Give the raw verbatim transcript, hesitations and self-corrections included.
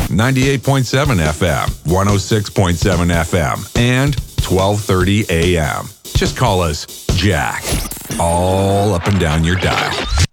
ninety-eight point seven F M, one oh six point seven F M, and twelve thirty A M. Just call us Jack. All up and down your dial.